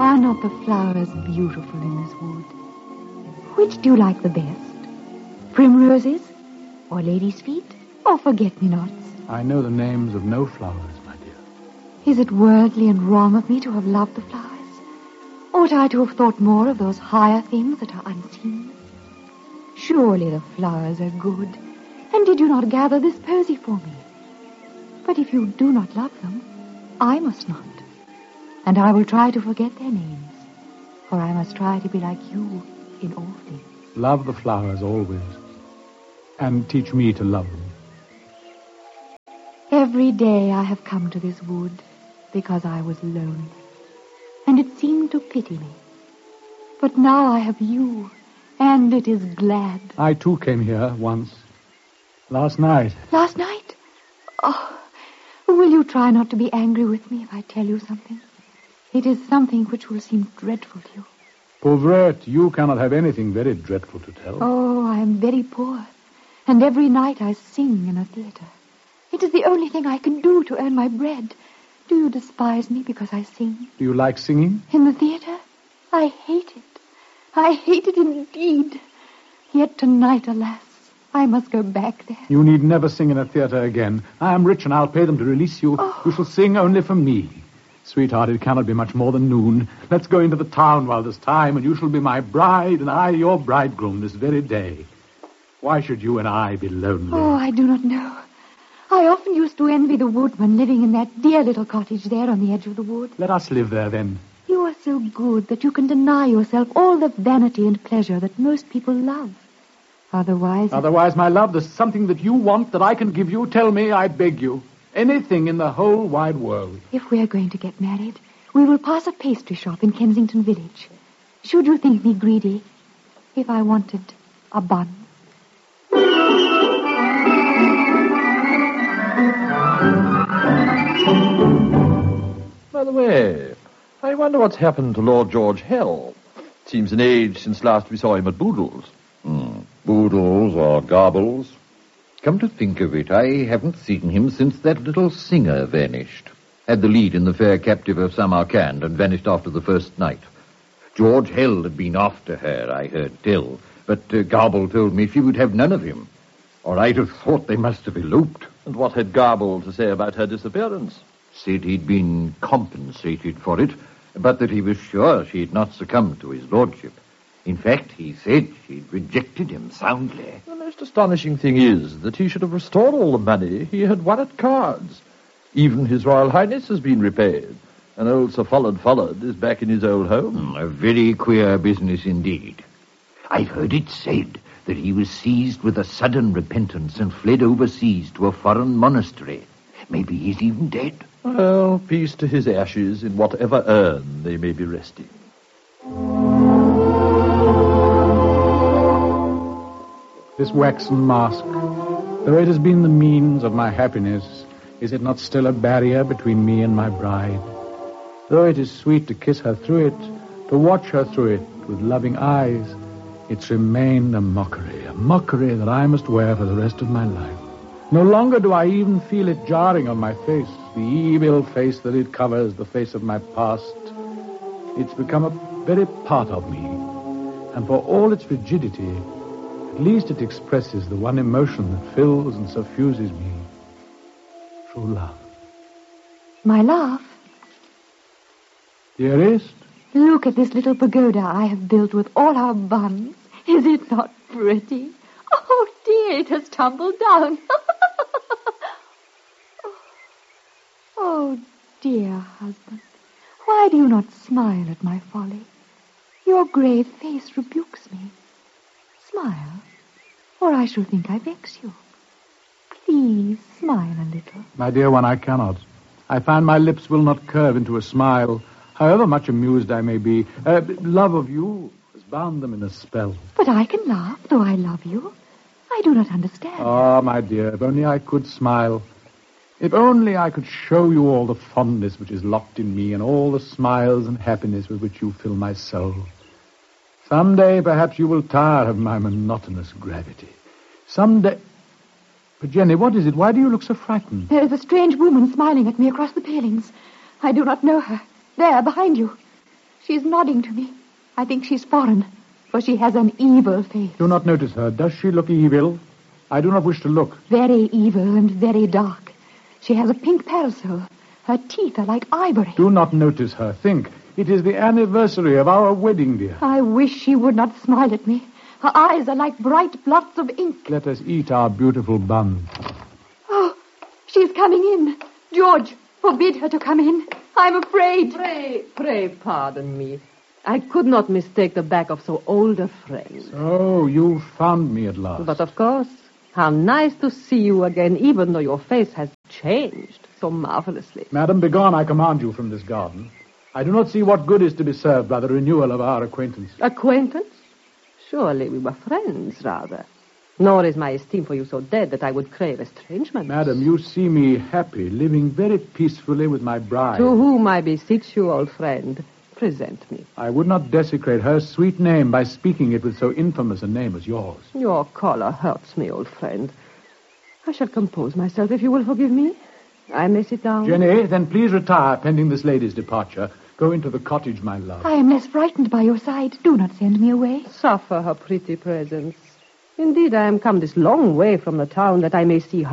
Are not the flowers beautiful in this wood? Which do you like the best? Primroses? Or ladies' feet? Or forget-me-nots? I know the names of no flowers, my dear. Is it worldly and wrong of me to have loved the flowers? Ought I to have thought more of those higher things that are unseen? Surely the flowers are good. And did you not gather this posy for me? But if you do not love them, I must not. And I will try to forget their names. For I must try to be like you in all things. Love the flowers always. And teach me to love them. Every day I have come to this wood because I was lonely. And it seemed to pity me. But now I have you, and it is glad. I too came here once. Last night. Last night? Oh, will you try not to be angry with me if I tell you something? It is something which will seem dreadful to you. Pauvrette, you cannot have anything very dreadful to tell. Oh, I am very poor. And every night I sing in a theater. It is the only thing I can do to earn my bread. Do you despise me because I sing? Do you like singing? In the theater? I hate it. I hate it indeed. Yet tonight, alas, I must go back there. You need never sing in a theater again. I am rich and I'll pay them to release you. Oh. You shall sing only for me. Sweetheart, it cannot be much more than noon. Let's go into the town while there's time, and you shall be my bride and I your bridegroom this very day. Why should you and I be lonely? Oh, I do not know. I often used to envy the woodman living in that dear little cottage there on the edge of the wood. Let us live there, then. You are so good that you can deny yourself all the vanity and pleasure that most people love. Otherwise, my love, there's something that you want that I can give you. Tell me, I beg you. Anything in the whole wide world. If we are going to get married, we will pass a pastry shop in Kensington Village. Should you think me greedy if I wanted a bun? By the way, I wonder what's happened to Lord George Hell. Seems an age since last we saw him at Boodle's. Boodles or Garbles. Come to think of it, I haven't seen him since that little singer vanished. Had the lead in The Fair Captive of Samarkand and vanished after the first night. George Hell had been after her, I heard tell, but Garble told me she would have none of him. Or I'd have thought they must have eloped. And what had Garble to say about her disappearance? Said he'd been compensated for it, but that he was sure she had not succumbed to his lordship. In fact, he said she'd rejected him soundly. The most astonishing thing is that he should have restored all the money he had won at cards. Even His Royal Highness has been repaid, and old Sir Follard is back in his old home. A very queer business indeed. I've heard it said that he was seized with a sudden repentance and fled overseas to a foreign monastery. Maybe he's even dead. Well, peace to his ashes in whatever urn they may be resting. This waxen mask, though it has been the means of my happiness, is it not still a barrier between me and my bride? Though it is sweet to kiss her through it, to watch her through it with loving eyes, it's remained a mockery that I must wear for the rest of my life. No longer do I even feel it jarring on my face, the evil face that it covers, the face of my past. It's become a very part of me, and for all its rigidity, at least it expresses the one emotion that fills and suffuses me. True love. My love? Dearest? Look at this little pagoda I have built with all our buns. Is it not pretty? Oh, dear, it has tumbled down. Oh, dear husband, why do you not smile at my folly? Your grave face rebukes me. Smile, or I shall think I vex you. Please smile a little. My dear one, I cannot. I find my lips will not curve into a smile, however much amused I may be. Love of you has bound them in a spell. But I can laugh, though I love you. I do not understand. Ah, my dear, if only I could smile. If only I could show you all the fondness which is locked in me and all the smiles and happiness with which you fill my soul. Someday, perhaps, you will tire of my monotonous gravity. Someday... But, Jenny, what is it? Why do you look so frightened? There is a strange woman smiling at me across the palings. I do not know her. There, behind you. She's nodding to me. I think she's foreign, for she has an evil face. Do not notice her. Does she look evil? I do not wish to look. Very evil and very dark. She has a pink parasol. Her teeth are like ivory. Do not notice her. Think. It is the anniversary of our wedding, dear. I wish she would not smile at me. Her eyes are like bright blots of ink. Let us eat our beautiful buns. Oh, she's coming in. George, forbid her to come in. I'm afraid. Pray pardon me. I could not mistake the back of so old a friend. Oh, you found me at last. But of course, how nice to see you again, even though your face has changed so marvelously. Madam, begone, I command you, from this garden. I do not see what good is to be served by the renewal of our acquaintance. Acquaintance? Surely we were friends, rather. Nor is my esteem for you so dead that I would crave estrangement. Madam, you see me happy, living very peacefully with my bride. To whom I beseech you, old friend, present me. I would not desecrate her sweet name by speaking it with so infamous a name as yours. Your collar hurts me, old friend. I shall compose myself if you will forgive me. I may sit down. Jenny, then please retire pending this lady's departure. Go into the cottage, my love. I am less frightened by your side. Do not send me away. Suffer her pretty presence. Indeed, I am come this long way from the town that I may see her